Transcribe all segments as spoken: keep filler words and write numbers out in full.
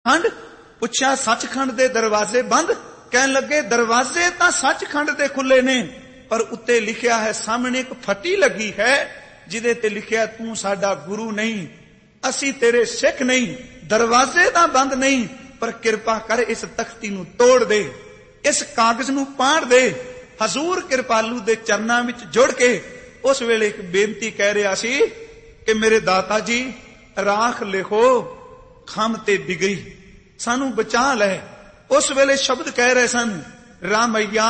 सचखंड? पुछया सचखंड दे दरवाजे बंद? कहन लगे दरवाजे तां सचखंड दे खुले ने, पर उत्ते लिखिया है, सामने एक फटी लगी है जिदे ते लिखिया तू साडा गुरु नहीं, असी तेरे सिख नहीं। दरवाजे तां बंद नहीं, पर किरपा कर इस तख्ती नूं तोड़ दे, इस कागज नूं पाड़ दे। हजूर कृपालू दे चरनां विच जुड़ के उस वेले एक बेनती कह रहा सी कि मेरे दाता जी राख लिखो खम ते बिगड़ी, सानू बचा लै। उस वेले शब्द कह रहे सन, रामैया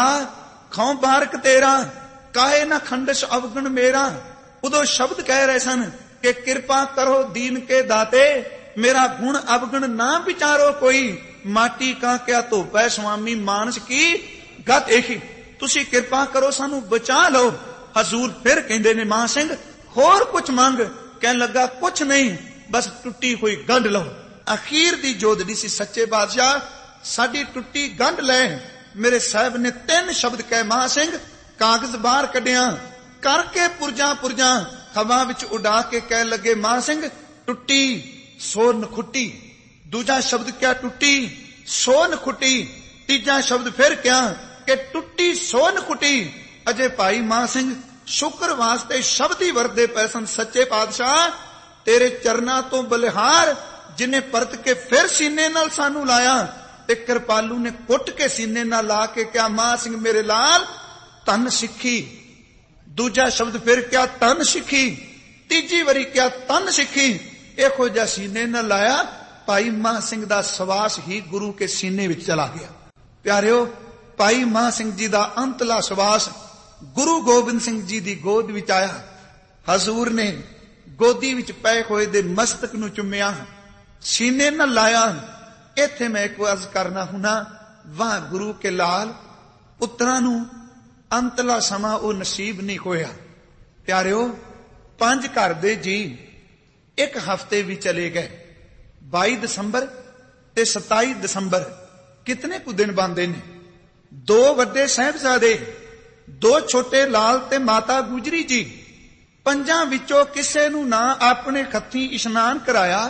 खौ बारक तेरा, काहे ना खंडस अवगुण मेरा। उदो शब्द कह रहे सन कि कृपा करो दीन के दाते, मेरा गुण अवगुण ना विचारो कोई, माटी का क्या धोपै स्वामी मानस की गत एही। तुसी कृपा करो सानू बचा लो। हजूर फिर कहंदे ने मां सिंह होर कुछ मंग? कहन लगा कुछ नहीं, बस टुटी हुई गंढ लो। अखीर दी जोदड़ी सी सच्चे बादशाह, साडी टुटी गंढ ले। मेरे साहब ने तीन शब्द कहे, मां सिंह कागज बाहर कढ़िया करके पुरजा पुरजा हवा विच उड़ा के कह लगे, मां सिंह टुटी सो नखुटी। दूजा शब्द क्या? टुटी सो नखुटी। तीजा शब्द फिर क्या कि टुटी सो नखुटी। अजे भाई मां सिंह शुक्र वास्ते शब्द ही वरदे पैसन, सच्चे पातशाह तेरे चरना तो बलिहार जिन्हें परत के फिर सीने नाल सानू लाया, ते कृपालू ने कुट के सीने नाल ला के क्या, मां सिंह मेरे लाल तन सिखी। दूजा शब्द फिर क्या? तन सिखी। तीजी वरी क्या? तन सिखी। इहो जिहा सीने नाल लाया, भाई मां सिंह दा सवास ही गुरु के सीने विच चला गया। प्यारियो, भाई मां सिंह जी दा अंतला सवास गुरु गोबिंद सिंह जी दी गोद विच आया। हजूर ने गोदी विच पए होए दे मस्तक नूं चुम्मिया, सीने नाल लाया। इत्थे मैं एक अर्ज करना हुना, वाह गुरु के लाल पुत्रां नूं अंतला समा ओ नसीब नहीं होया। प्यारियो, पंज घर दे जी एक हफ्ते भी चले गए। बाई दसंबर ते सताई दसंबर कितने कु दिन बनते ने? दो वड्डे साहिबजादे, दो छोटे लाल ते माता गुजरी जी। पंजां विचों किसे नूं ना अपने हत्थी इशनान कराया,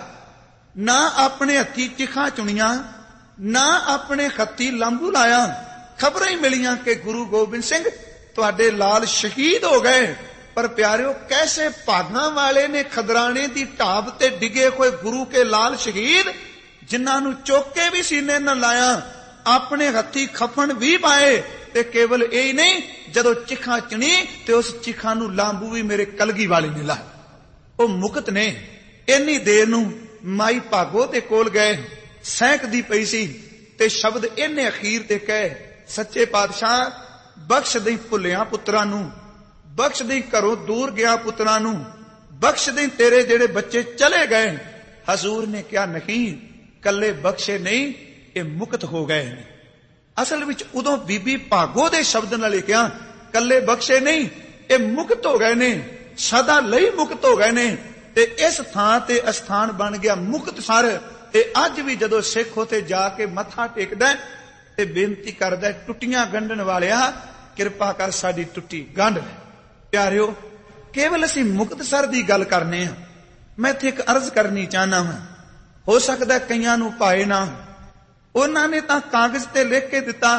ना अपने हत्थी चिखा चुनिया, ना अपने हत्थी लंबू लाया। खबरां ही मिलियां कि गुरु गोबिंद सिंह तुहाडे लाल शहीद हो गए। पर प्यारियो, कैसे भागां वाले ने खदराने दी ढाब ते डिगे हुए गुरु के लाल शहीद, जिन्हां नूं चुक के भी सीने न लाया, अपने हत्थी खफन भी पाए। ते केवल यही नहीं, जदों चिखा चुनी ते उस चिखा नूं लांबू भी मेरे कलगी वाले ने लाया। ओ मुकत ने इन्नी देर नूं माई भागो दे कोल गए, सैकदी पई सी ते शब्द इन्ने अखीर ते कहे, सच्चे पातशाह बख्श दई भुलिया पुत्रां नूं, बख्श दई घरों दूर गया पुत्रां नूं, बख्श दई तेरे जेड़े बच्चे चले गए। हजूर ने क्या? नहीं, कल्ले बख्शे नहीं, ये मुक्त हो गए ने। असल विच उदों बीबी भागो दे शब्द नाल लिखिया, कल्ले बख्शे नहीं, ये मुक्त हो गए ने, सदा लई मुक्त हो गए ने। ते इस थां ते अस्थान बन गया मुक्तसर। ते अज भी जदों सिख उथे जाके मत्था टेकदा ते बेनती करदा, टुटियां गंढण वालिया किरपा कर साडी टुटी गंढ ले। प्यारियो, केवल असीं मुक्तसर दी गल करने आ। मैं इत्थे एक अर्ज करनी चाहना हां, हो सकदा कईयां नूं भाए ना। उन्हां ने तां कागज ते लिख के दिता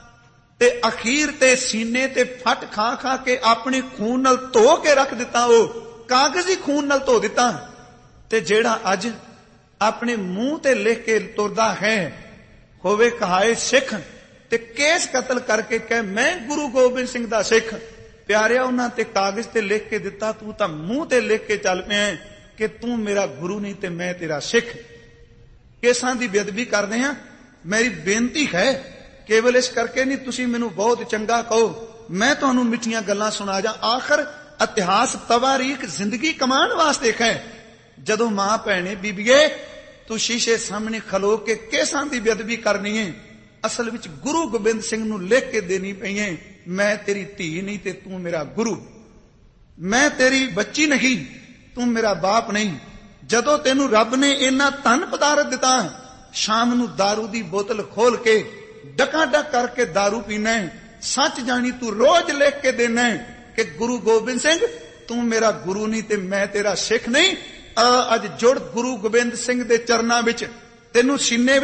ते अखीर ते सीने ते फट खा खा के अपने खून नाल धो के रख दिता। ओ कागज ही खून नाल धो दिता। ते जेड़ा अज अपने मुंह ते लिख के तुरदा है, होवे कहाए सिख, ते केस कतल करके कहे मैं गुरु गोबिंद सिंह दा सिख। प्यारिया, उन्हां ते कागज ते लिख के दिता, तू तां मुंह ते लिख के चल पिया कि तू मेरा गुरु नहीं ते मैं तेरा सिख। केसां दी बेअदबी करदे हां। मेरी बेनती है, केवल इस करके नहीं तुसी मैनू बहुत चंगा कहो, मैं तुहानू मिठियां गल्लां सुना जा। आखिर इतिहास तवारीख जिंदगी कमान वास्ते है। जदों मां भैणे बीबीए तू शीशे सामने खलो के केसां दी बेअदबी करनी है, असल विच गुरु गोबिंद सिंह नू लिख के देनी पई है, मैं तेरी धी नहीं ते तू मेरा गुरु, मैं तेरी बच्ची नहीं तू मेरा बाप नहीं। जदों तेनू रब ने इन्ना धन पदार्थ दिता, शाम नू दारू दी बोतल खोल के डका डक करके दारू पीना है, सच जानी तू रोज लिख के देना है कि गुरु गोबिंद सिंह तू मेरा गुरु नहीं ते मैं तेरा सिख नहीं। आ अज जुड़ गुरु गोबिंद सिंह दे चरनां विच, तेनू सीने